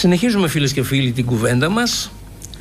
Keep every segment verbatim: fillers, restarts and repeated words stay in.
Συνεχίζουμε, φίλες και φίλοι, την κουβέντα μας.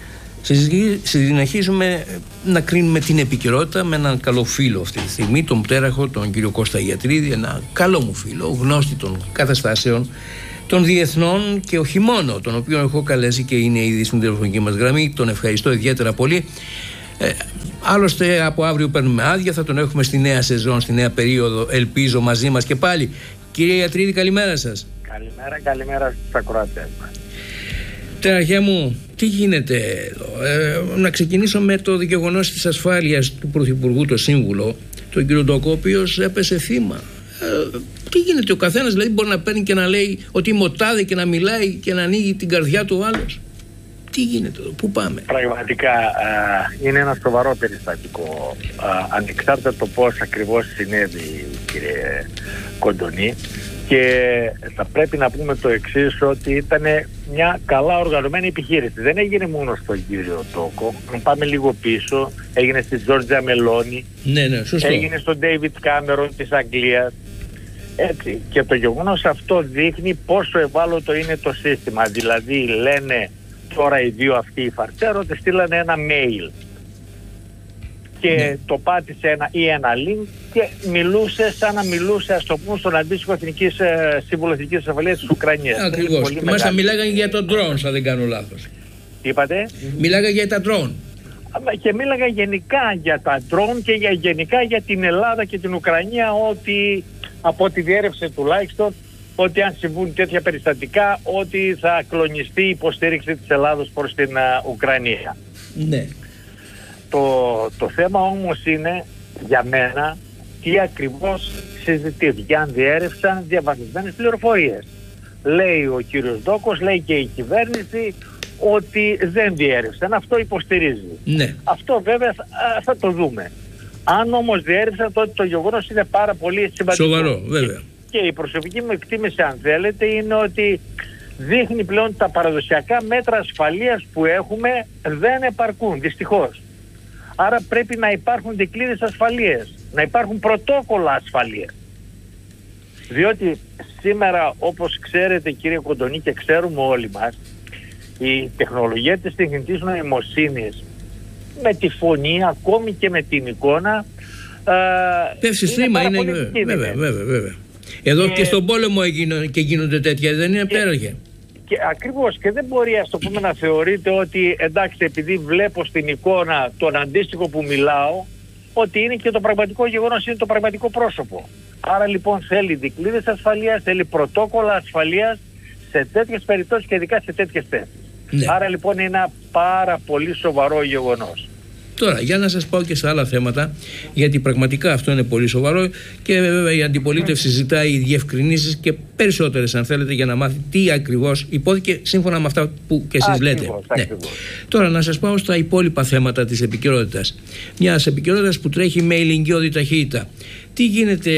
Συνεχίζουμε να κρίνουμε την επικαιρότητα με έναν καλό φίλο αυτή τη στιγμή, τον πτέραχο, τον κύριο Κώστα Γιατρίδη, ένα καλό μου φίλο, γνώστη των καταστάσεων των διεθνών και όχι μόνο, τον οποίο έχω καλέσει και είναι ήδη στην τηλεφωνική μας γραμμή. Τον ευχαριστώ ιδιαίτερα πολύ. Ε, άλλωστε από αύριο παίρνουμε άδεια, θα τον έχουμε στη νέα σεζόν, στη νέα περίοδο, ελπίζω μαζί μας και πάλι. Κύριε Γιατρίδη, καλημέρα σας. Καλημέρα, καλημέρα στους ακροατές μας. Τεραχέ μου, τι γίνεται εδώ? Ε, να ξεκινήσω με το γεγονός της ασφάλειας του Πρωθυπουργού, το σύμβουλο, τον κύριο Ντόκο, ο οποίος έπεσε θύμα. Ε, τι γίνεται, ο καθένας δηλαδή μπορεί να παίρνει και να λέει ότι είμαι ο τάδε και να μιλάει και να ανοίγει την καρδιά του ο άλλος? Τι γίνεται εδώ, πού πάμε? Πραγματικά α, είναι ένα σοβαρό περιστατικό, α, ανεξάρτητα το πώς ακριβώς συνέβη, κύριε Κοντονή. Και θα πρέπει να πούμε το εξής, ότι ήταν μια καλά οργανωμένη επιχείρηση. Δεν έγινε μόνο στον κύριο Ντόκο. Αν πάμε λίγο πίσω, έγινε στη Τζόρτζια Μελόνι, ναι, ναι, σωστό. Έγινε στον Ντέιβιτ Κάμερον της Αγγλίας. Έτσι. Και το γεγονός αυτό δείχνει πόσο ευάλωτο είναι το σύστημα. Δηλαδή λένε τώρα οι δύο αυτοί οι φαρτσέρωτες στείλανε ένα mail και ναι. το πάτησε ένα ή ένα link και μιλούσε σαν να μιλούσε, ας το πούμε, στον αντίστοιχο Εθνικής, ε, Σύμβουλο Εθνικής Ασφαλείας της Ουκρανίας. Ακριβώς. Μάλιστα μιλάγανε για τον drone, αν δεν κάνω λάθος. Τι είπατε? Μιλάγανε για τα drone. Και μίλαγα γενικά για τα drone και για, γενικά για την Ελλάδα και την Ουκρανία, ότι από ό,τι διέρευσε τουλάχιστον, ότι αν συμβούν τέτοια περιστατικά, ότι θα κλονιστεί η υποστήριξη της Ελλάδος προς την uh, Ουκρανία. Ναι. Το, το θέμα όμως είναι για μένα τι ακριβώς συζητήθηκε, αν διέρευσαν διαβαθμισμένες πληροφορίες. Λέει ο κύριος Ντόκος, λέει και η κυβέρνηση ότι δεν διέρευσαν. Αυτό υποστηρίζει. Ναι. Αυτό βέβαια θα, θα το δούμε. Αν όμως διέρευσαν, τότε το γεγονός είναι πάρα πολύ σημαντικό. Σοβαρό, βέβαια. Και η προσωπική μου εκτίμηση, αν θέλετε, είναι ότι δείχνει πλέον τα παραδοσιακά μέτρα ασφαλείας που έχουμε δεν επαρκούν, δυστυχώς. Άρα πρέπει να υπάρχουν δικλείδες ασφαλείας, να υπάρχουν πρωτόκολλα ασφαλείας. Διότι σήμερα, όπως ξέρετε κύριε Κοντονή, και ξέρουμε όλοι μας, η τεχνολογία της τεχνητής νοημοσύνης με τη φωνή, ακόμη και με την εικόνα, πέφτει στρίμμα, είναι, είναι βέβαια, βέβαια, βέβαια. Εδώ και, και στον πόλεμο γίνονται, και γίνονται τέτοια, δεν είναι πτέραχε? Και ακριβώς, και δεν μπορεί, ας το πούμε, να θεωρείται ότι εντάξει, επειδή βλέπω στην εικόνα τον αντίστοιχο που μιλάω, ότι είναι και το πραγματικό γεγονός, είναι το πραγματικό πρόσωπο. Άρα λοιπόν θέλει δικλείδες ασφαλείας, θέλει πρωτόκολλα ασφαλείας σε τέτοιες περιπτώσεις και ειδικά σε τέτοιες θέσεις. Ναι. Άρα λοιπόν είναι ένα πάρα πολύ σοβαρό γεγονός. Τώρα, για να σας πάω και σε άλλα θέματα, γιατί πραγματικά αυτό είναι πολύ σοβαρό και βέβαια η αντιπολίτευση ζητάει διευκρινήσεις και περισσότερες, αν θέλετε, για να μάθει τι ακριβώς υπόθηκε σύμφωνα με αυτά που και εσείς ακριβώς, λέτε. Ακριβώς. Ναι. Τώρα, να σας πάω στα υπόλοιπα θέματα της επικαιρότητας. Μιας επικαιρότητας που τρέχει με ηλικιώδη ταχύτητα. Τι γίνεται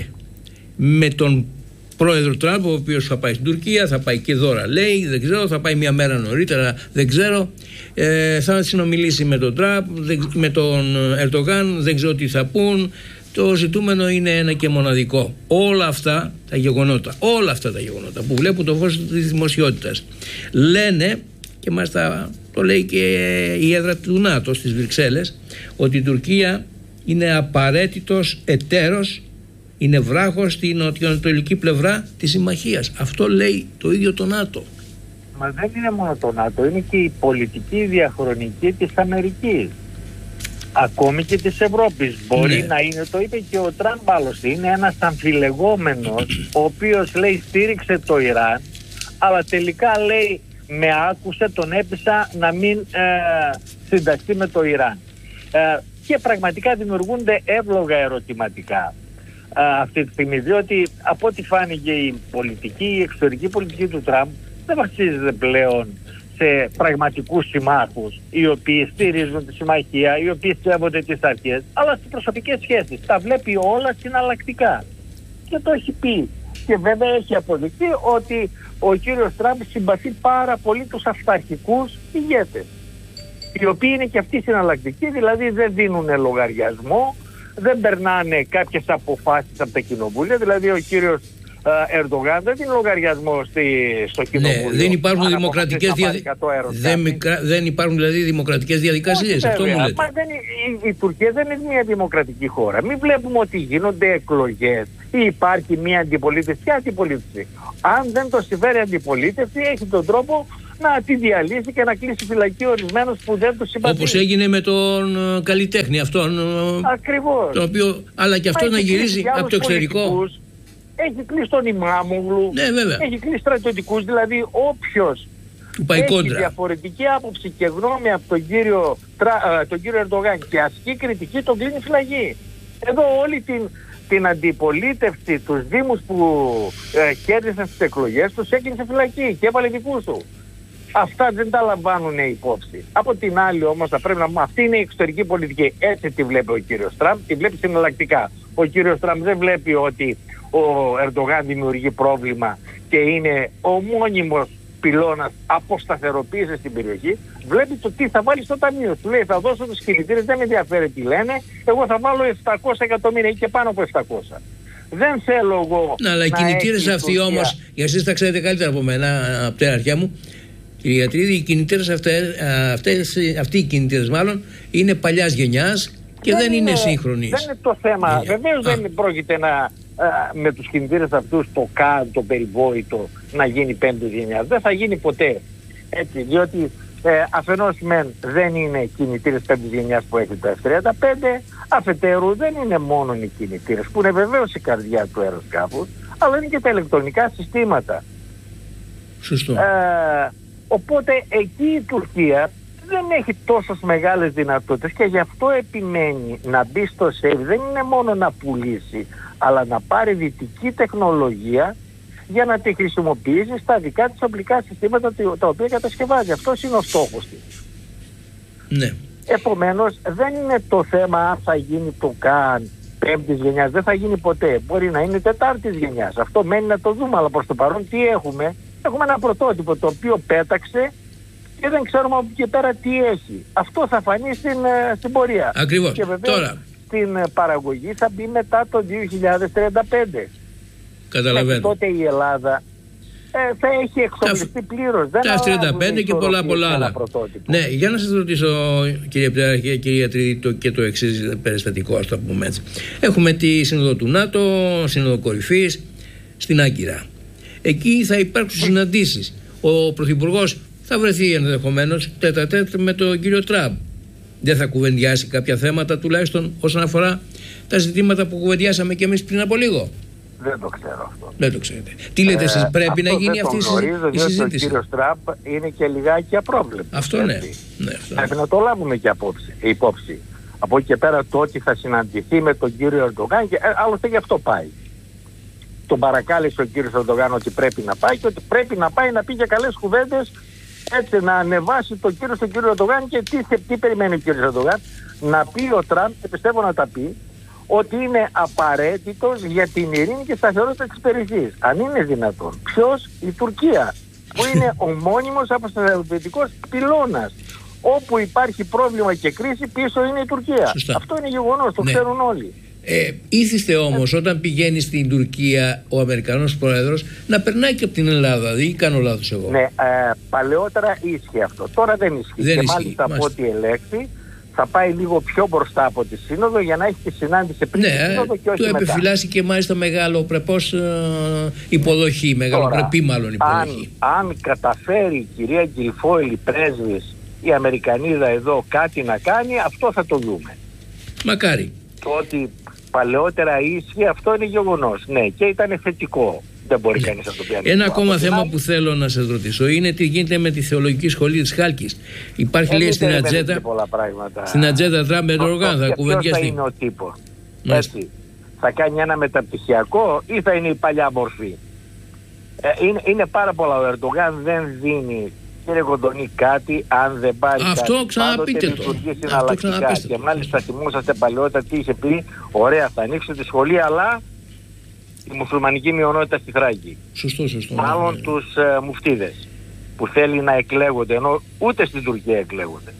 με τον πρόεδρο Τραμπ, ο οποίος θα πάει στην Τουρκία, θα πάει και δώρα λέει, δεν ξέρω, θα πάει μια μέρα νωρίτερα, δεν ξέρω. Ε, θα συνομιλήσει με τον Τραμπ, με τον Ερντογάν, δεν ξέρω τι θα πούν. Το ζητούμενο είναι ένα και μοναδικό. Όλα αυτά τα γεγονότα, όλα αυτά τα γεγονότα που βλέπουν το φως της δημοσιότητας, λένε, και μάλιστα το λέει και η έδρα του ΝΑΤΟ στις Βρυξέλλες, ότι η Τουρκία είναι απαραίτητος εταίρος, είναι βράχος στην νοτιοανατολική πλευρά της συμμαχίας. Αυτό λέει το ίδιο το ΝΑΤΟ. Μα δεν είναι μόνο το ΝΑΤΟ, είναι και η πολιτική διαχρονική της Αμερικής. Ακόμη και της Ευρώπης. Μπορεί ναι. να είναι, το είπε και ο Τραμπ άλλωστε, είναι ένας αμφιλεγόμενος, ο οποίος λέει στήριξε το Ιράν, αλλά τελικά λέει με άκουσε, τον έπεισα να μην ε, συνταχθεί με το Ιράν. Ε, και πραγματικά δημιουργούνται εύλογα ερωτηματικά ε, αυτή τη στιγμή, διότι από ό,τι φάνηκε η πολιτική, η εξωτερική πολιτική του Τραμπ δεν βασίζεται πλέον σε πραγματικούς συμμάχους οι οποίοι στηρίζουν τη συμμαχία, οι οποίοι σέβονται τις αρχές, αλλά στις προσωπικές σχέσεις. Τα βλέπει όλα συναλλακτικά. Και το έχει πει. Και βέβαια έχει αποδειχθεί ότι ο κύριος Τραμπ συμπαθεί πάρα πολύ τους αυταρχικούς ηγέτες, οι οποίοι είναι και αυτοί συναλλακτικοί, δηλαδή δεν δίνουν λογαριασμό, δεν περνάνε κάποιες αποφάσεις από τα κοινοβούλια. Δηλαδή ο κύριος Ερντογάν δεν είναι λογαριασμό στη, στο κοινοβούλιο. Ναι, δεν υπάρχουν δημοκρατικές διαδικασίες. Δεν, δεν υπάρχουν δηλαδή δημοκρατικές διαδικασίες. Αυτό μου λέτε. Μα δεν, η, η Τουρκία δεν είναι μια δημοκρατική χώρα. Μην βλέπουμε ότι γίνονται εκλογές ή υπάρχει μια αντιπολίτευση. Ποια αντιπολίτευση? Αν δεν το συμφέρει αντιπολίτευση, έχει τον τρόπο να τη διαλύσει και να κλείσει φυλακή ορισμένους που δεν του συμπαθούν. Όπως έγινε με τον uh, καλλιτέχνη αυτόν. Ακριβώς. Το οποίο, αλλά και αυτό να γυρίζει από το εξωτερικό. Έχει κλείσει τον Ιμάμογλου, ναι, έχει κλείσει στρατιωτικούς, δηλαδή όποιος έχει κόντρα. Διαφορετική άποψη και γνώμη από τον κύριο, τρα, τον κύριο Ερντογάν και ασκεί κριτική, τον κλείνει φυλακή. Εδώ όλη την, την αντιπολίτευση, τους δήμους που ε, κέρδισαν στις εκλογές, τους έκλεισε φυλακή και έβαλε δικούς του. Αυτά δεν τα λαμβάνουν υπόψη. Από την άλλη όμως θα πρέπει να πούμε, αυτή είναι η εξωτερική πολιτική. Έτσι τη βλέπει ο κύριος Τραμπ, τη βλέπει συναλλακτικά. Ο κύριος Τραμπ δεν βλέπει ότι ο Ερντογάν δημιουργεί πρόβλημα και είναι ο μόνιμος πυλώνας αποσταθεροποίησης στην περιοχή. Βλέπει το τι θα βάλει στο ταμείο. Του λέει θα δώσω τους κινητήρες, δεν με ενδιαφέρει τι λένε, εγώ θα βάλω επτακόσια εκατομμύρια ή και πάνω από επτακόσια. Δεν θέλω εγώ. Να, αλλά οι κινητήρες αυτοί όμως, για εσείς τα ξέρετε καλύτερα από μένα, από την αρχαία μου, κύριε Γιατρίδη, οι κινητήρες αυτές, αυτές, αυτοί οι κινητήρες μάλλον είναι παλιάς γενιάς και δεν, δεν είναι, είναι σύγχρονοι. Δεν είναι το θέμα. Βεβαίως δεν πρόκειται να, α, με τους κινητήρες αυτούς το καν, το περιβόητο, να γίνει πέμπτη γενιά. Δεν θα γίνει ποτέ. Έτσι, διότι ε, αφενός μεν δεν είναι κινητήρες πέμπτης γενιάς που έχει το εφ τριάντα πέντε, αφετέρου δεν είναι μόνο οι κινητήρες που είναι βεβαίως η καρδιά του αεροσκάφους, αλλά είναι και τα ηλεκτρονικά συστήματα. Σωστό. Ε, οπότε εκεί η Τουρκία δεν έχει τόσο μεγάλες δυνατότητες και γι' αυτό επιμένει να μπει στο ΣΕΒ. Δεν είναι μόνο να πουλήσει, αλλά να πάρει δυτική τεχνολογία για να τη χρησιμοποιήσει στα δικά της οπλικά συστήματα τα οποία κατασκευάζει. Αυτός είναι ο στόχος της. Ναι. Επομένως δεν είναι το θέμα αν θα γίνει το καν πέμπτης γενιάς. Δεν θα γίνει ποτέ. Μπορεί να είναι τετάρτης γενιάς. Αυτό μένει να το δούμε. Αλλά προς το παρόν τι έχουμε? Έχουμε ένα πρωτότυπο το οποίο πέταξε και δεν ξέρουμε από εκεί πέρα τι έχει. Αυτό θα φανεί στην, στην πορεία. Ακριβώς. Και βεβαίως τώρα στην παραγωγή θα μπει μετά το δύο χιλιάδες τριάντα πέντε. Καταλαβαίνω. Και τότε η Ελλάδα ε, θα έχει εξοπλιστεί πλήρως. Τα εφ τριάντα πέντε και πολλά πολλά άλλα. Ναι, για να σας ρωτήσω κύριε Πτέραρχε και κύριε Γιατρίδη το, και το εξής περιστατικό, ας το πούμε έτσι. Έχουμε τη Σύνοδο του ΝΑΤΟ, Σύνοδο Κορυφής στην Άγκυρα. Εκεί θα υπάρξουν συναντήσεις. Ο Πρωθυπουργός θα βρεθεί ενδεχομένως τέτα τέτα με τον κύριο Τραμπ. Δεν θα κουβεντιάσει κάποια θέματα τουλάχιστον όσον αφορά τα ζητήματα που κουβεντιάσαμε και εμείς πριν από λίγο? Δεν το ξέρω αυτό. Δεν το ξέρετε. Τι λέτε εσείς, πρέπει ε, να γίνει αυτή η συζήτηση? Ο κύριος Τραμπ είναι και λιγάκι απρόβλεπτος. Αυτό ναι. ναι αυτό πρέπει ναι. να το λάβουμε και απόψη, υπόψη. Από εκεί και πέρα το ότι θα συναντηθεί με τον κύριο Ερντογάν, και, ε, άλλωστε γι' αυτό πάει. Τον παρακάλεσε ο κύριος Ερντογάν ότι πρέπει να πάει και ότι πρέπει να πάει να πει και καλές κουβέντες, έτσι να ανεβάσει το κύριο στον κύριο Ερντογάν. Και τι, τι περιμένει ο κύριος Ερντογάν? Να πει ο Τραμπ, και πιστεύω να τα πει, ότι είναι απαραίτητος για την ειρήνη και σταθερότητα της περιοχής. Αν είναι δυνατόν. Ποιος? Η Τουρκία, που είναι ο μόνιμος αποσταθεροποιητικός πυλώνας. Όπου υπάρχει πρόβλημα και κρίση, πίσω είναι η Τουρκία. Σωστά. Αυτό είναι γεγονός, το ναι. ξέρουν όλοι. Ε, ήθιστε όμως ε, όταν πηγαίνει στην Τουρκία ο Αμερικανός πρόεδρος να περνάει και από την Ελλάδα, δεν κάνω λάθος εγώ? Ναι, ε, παλαιότερα ίσχυε αυτό. Τώρα δεν ισχύει. Δεν και ισχύει, μάλιστα από ό,τι ελέγχθη θα πάει λίγο πιο μπροστά από τη Σύνοδο για να έχει τη συνάντηση πριν ναι, τη Σύνοδο και όχι μετά. Του επιφυλάσσει και μάλιστα μεγάλο πρεπώς ε, υποδοχή, μεγάλο Τώρα, πρεπή μάλλον υποδοχή. Αν, αν καταφέρει η κυρία Γκυλφόιλη πρέσβης, η Αμερικανίδα εδώ κάτι να κάνει, αυτό θα το δούμε. Μακάρι. Το ότι παλαιότερα ίσχυε, αυτό είναι γεγονός. Ναι, και ήταν θετικό. Δεν μπορεί κανείς να το πει. Ένα ακόμα θέμα άλλη που θέλω να σας ρωτήσω είναι τι γίνεται με τη θεολογική σχολή της Χάλκης. Υπάρχει, λέει, στην ατζέντα. Στην ατζέντα Τραμπ Ερντογάν θα κουβεντιαστεί. Ποιος θα είναι ο τύπος? Έτσι. Θα κάνει ένα μεταπτυχιακό ή θα είναι η παλιά μορφή? Ε, είναι, είναι πάρα πολλά. Ο Ερντογάν δεν δίνει, κύριε Κοντονή, κάτι αν δεν πάρει αυτό κάτι. Ξαναπείτε το. Λειτουργεί συναλλακτικά. Και μάλιστα θυμόσαστε παλαιότερα τι είχε πει? Ωραία, θα ανοίξω τη σχολή, αλλά η μουσουλμανική μειονότητα στη Θράκη. Σωστό, σωστό. Μάλλον ναι. τους ε, μουφτίδες που θέλει να εκλέγονται, ενώ ούτε στην Τουρκία εκλέγονται.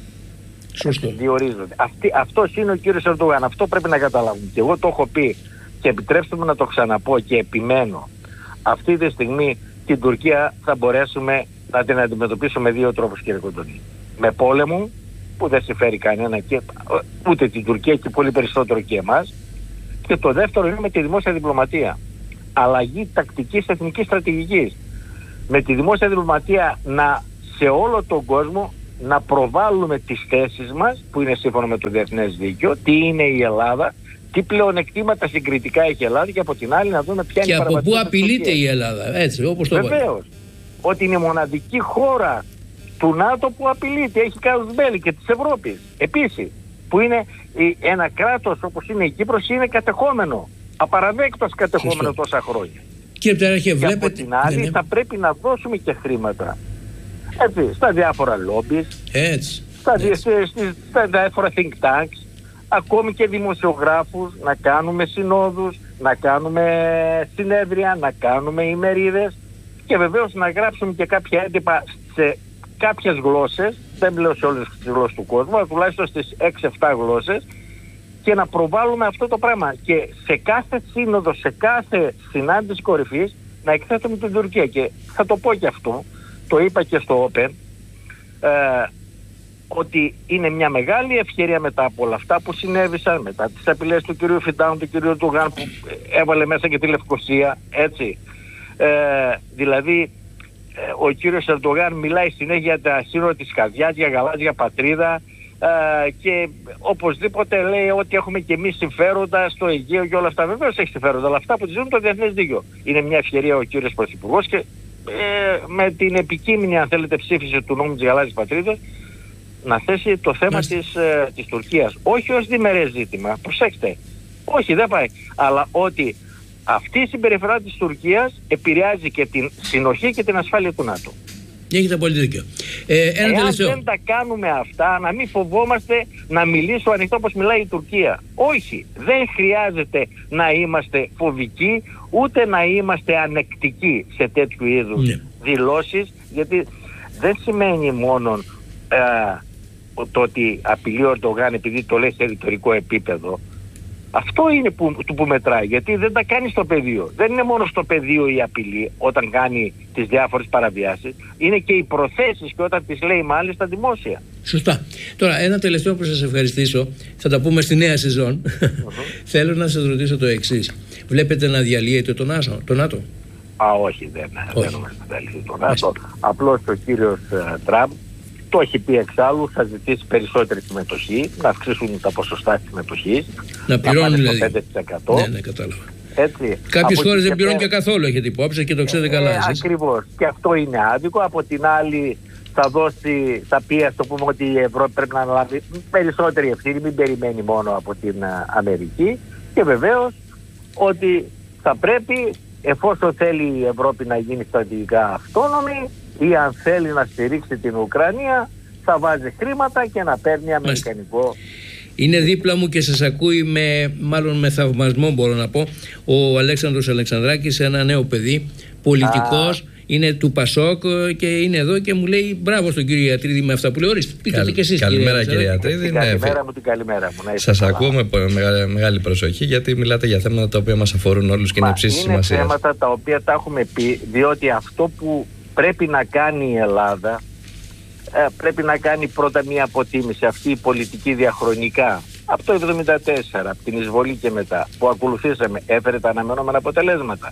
Σωστό. Διορίζονται. Αυτή, αυτός είναι ο κύριος Ερντογάν. Αυτό πρέπει να καταλάβουμε. Και εγώ το έχω πει Και επιτρέψτε μου να το ξαναπώ και επιμένω, αυτή τη στιγμή την Τουρκία θα μπορέσουμε να την αντιμετωπίσουμε δύο τρόπους, κύριε Κοντονή. Με πόλεμο, που δεν συμφέρει κανένα και ούτε την Τουρκία και πολύ περισσότερο και εμάς. Και το δεύτερο είναι με τη δημόσια διπλωματία. Αλλαγή τακτικής εθνικής στρατηγικής. Με τη δημόσια διπλωματία να σε όλο τον κόσμο να προβάλλουμε τις θέσεις μας που είναι σύμφωνα με το διεθνές δίκαιο, τι είναι η Ελλάδα, τι πλεονεκτήματα συγκριτικά έχει η Ελλάδα, και από την άλλη να δούμε ποια και είναι η από παραβατική. πού απειλείται η Ελλάδα, έτσι όπως το είπατε. Βεβαίως. Ότι είναι η μοναδική χώρα του ΝΑΤΟ που απειλείται, έχει κάτω μέλη και της Ευρώπης. Επίσης, που είναι ένα κράτος όπως είναι η Κύπρος, είναι κατεχόμενο, απαραδέκτος κατεχόμενο τόσα χρόνια. Κύριε Πτέραρχε, και βλέπετε... από την άλλη, ναι, ναι, θα πρέπει να δώσουμε και χρήματα. Έτσι, στα διάφορα λόμπις, έτσι, στα, έτσι. στα διάφορα think tanks, ακόμη και δημοσιογράφους, να κάνουμε συνόδους, να κάνουμε συνέδρια, να κάνουμε ημερίδες και βεβαίως να γράψουμε και κάποια έντυπα σε κάποιες γλώσσες, δεν λέω σε όλες τις γλώσσες του κόσμου, αλλά τουλάχιστον στις έξι εφτά γλώσσες, και να προβάλλουμε αυτό το πράγμα. Και σε κάθε σύνοδο, σε κάθε συνάντηση κορυφής, να εκθέτουμε την Τουρκία. Και θα το πω και αυτό, το είπα και στο Open, ε, ότι είναι μια μεγάλη ευκαιρία μετά από όλα αυτά που συνέβησαν, μετά τις απειλές του κυρίου Φιντάουν, του κυρίου Τουγάν που έβαλε μέσα και τη Λευκοσία, έτσι. Ε, δηλαδή, ο κύριος Ερντογάν μιλάει συνέχεια για τα σύνορα της καρδιάς, για γαλάζια πατρίδα, ε, και οπωσδήποτε λέει ότι έχουμε και εμείς συμφέροντα στο Αιγαίο και όλα αυτά. Βεβαίως έχει συμφέροντα, αλλά αυτά που ζητούν το διεθνές δίκαιο. Είναι μια ευκαιρία ο κύριος Πρωθυπουργός και ε, με την επικείμενη, αν θέλετε, ψήφιση του νόμου της γαλάζιας πατρίδας να θέσει το θέμα της, ε, της Τουρκίας. Όχι ως διμερές ζήτημα, προσέξτε, όχι δεν πάει, αλλά ότι αυτή η συμπεριφορά της Τουρκίας επηρεάζει και την συνοχή και την ασφάλεια του ΝΑΤΟ. Έχετε πολύ δίκιο. Ε, ένα Εάν τελευταίο. δεν τα κάνουμε αυτά, να μην φοβόμαστε να μιλήσω ανοιχτό όπως μιλάει η Τουρκία. Όχι, δεν χρειάζεται να είμαστε φοβικοί, ούτε να είμαστε ανεκτικοί σε τέτοιου είδους ναι. δηλώσεις, γιατί δεν σημαίνει μόνο ε, το ότι απειλεί ο Ερντογάν επειδή το λέει σε ρητορικό επίπεδο. Αυτό είναι που, που μετράει, γιατί δεν τα κάνει στο πεδίο. Δεν είναι μόνο στο πεδίο η απειλή όταν κάνει τις διάφορες παραβιάσεις, είναι και οι προθέσεις και όταν τις λέει μάλιστα δημόσια. Σωστά. Τώρα ένα τελευταίο που σας ευχαριστήσω, θα τα πούμε στη νέα σεζόν. Uh-huh. Θέλω να σας ρωτήσω το εξής. Βλέπετε να διαλύεται το ΝΑΤΟ? Το ΝΑΤΟ? Α, όχι, δεν, όχι. δεν νομίζω να διαλύεται το ΝΑΤΟ. Απλώς ο κύριος uh, Τραμπ το έχει πει εξάλλου, θα ζητήσει περισσότερη συμμετοχή, να αυξήσουν τα ποσοστά συμμετοχής, να πληρώνουν δηλαδή. πέντε τοις εκατό. Ναι, ναι, κατάλαβα. Έτσι. Κάποιες χώρες δεν πληρώνουν και καθόλου, έχετε υπόψη και το ξέρετε ε, καλά εσείς. Ακριβώς. Και αυτό είναι άδικο. Από την άλλη θα δώσει, θα πει, ας το πούμε, ότι η Ευρώπη πρέπει να αναλάβει περισσότερη ευθύνη, μην περιμένει μόνο από την Αμερική, και βεβαίως ότι θα πρέπει, εφόσον θέλει η Ευρώπη να γίνει στρατηγικά αυτόνομη ή αν θέλει να στηρίξει την Ουκρανία, θα βάζει χρήματα και να παίρνει αμερικανικό. Είναι δίπλα μου και σας ακούει με, μάλλον με θαυμασμό μπορώ να πω, ο Αλέξανδρος Αλεξανδράκης, ένα νέο παιδί, πολιτικός, Α. είναι του Πασόκ και είναι εδώ και μου λέει μπράβο στον κύριο Ιατρίδη με αυτά που λέει. Ορίστε, πείτε Καλ, και εσείς. Καλημέρα κύριε Ιατρίδη. Καλημέρα μου, την καλημέρα μου. Σας ακούω με μεγάλη, μεγάλη προσοχή, γιατί μιλάτε για θέματα τα οποία μας αφορούν όλους και Μα, είναι υψής σημασίας. Είναι θέματα τα οποία τα έχουμε πει, διότι αυτό που πρέπει να κάνει η Ελλάδα, ε, πρέπει να κάνει πρώτα μια αποτίμηση, αυτή η πολιτική διαχρονικά από το εβδομήντα τέσσερα, από την εισβολή και μετά που ακολουθήσαμε, έφερε τα αναμενόμενα αποτελέσματα?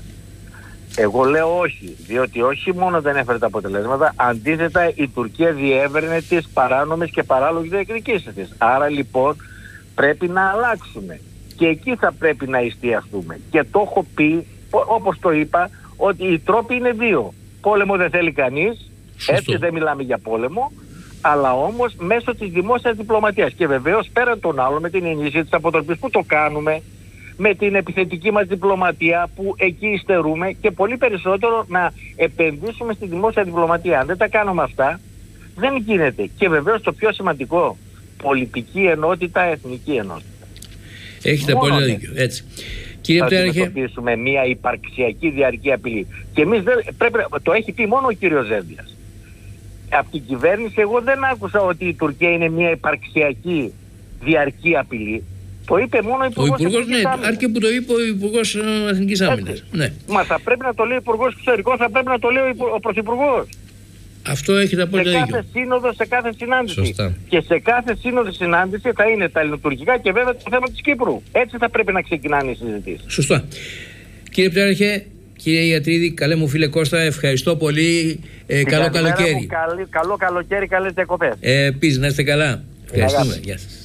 Εγώ λέω όχι, διότι όχι μόνο δεν έφερε τα αποτελέσματα, αντίθετα η Τουρκία διέβραινε τις παράνομες και παράλογες διεκδικήσεις της. Άρα λοιπόν πρέπει να αλλάξουμε και εκεί θα πρέπει να εστιαστούμε, και το έχω πει όπως το είπα, ότι οι τρόποι είναι δύο. Πόλεμο δεν θέλει κανείς, έτσι δεν μιλάμε για πόλεμο, αλλά όμως μέσω της δημόσιας διπλωματίας. Και βεβαίως πέραν των άλλων, με την ενίσχυση της αποτροπής που το κάνουμε, με την επιθετική μας διπλωματία που εκεί υστερούμε, και πολύ περισσότερο να επενδύσουμε στη δημόσια διπλωματία. Αν δεν τα κάνουμε αυτά, δεν γίνεται. Και βεβαίως το πιο σημαντικό, πολιτική ενότητα, εθνική ενότητα. Έχετε Μόνο πολύ δίκιο. Έτσι. Κύριε θα Πτέραρχε, αντιμετωπίσουμε μια υπαρξιακή διαρκή απειλή. Και εμείς δεν, πρέπει, το έχει πει μόνο ο κύριος Ζέβδιας. Από την κυβέρνηση εγώ δεν άκουσα ότι η Τουρκία είναι μια υπαρξιακή διαρκή απειλή. Το είπε μόνο ο Υπουργός Εθνικής Άμυνας. Ναι, αρκεί που το είπε ο Υπουργός Εθνικής Άμυνας. Ναι. Μα θα πρέπει να το λέει ο Υπουργός Εξωτερικών, θα πρέπει να το λέει ο, υπο... ο Πρωθυπουργός. Αυτό έχετε απόλυτα δίκιο. Σε δίκιο. κάθε σύνοδο, σε κάθε συνάντηση. Σωστά. Και σε κάθε σύνοδο συνάντηση θα είναι τα ελληνοτουρκικά και βέβαια το θέμα της Κύπρου. Έτσι θα πρέπει να ξεκινάνε οι συζητήσεις. Σωστά. Κύριε Πτέραρχε, κύριε Ιατρίδη, καλέ μου φίλε Κώστα, ευχαριστώ πολύ. Ε, καλό καλοκαίρι. Μου, καλή, καλό καλοκαίρι, καλές διακοπές. Ε, Επίσης, να είστε καλά. Ευχαριστούμε. Γεια σας.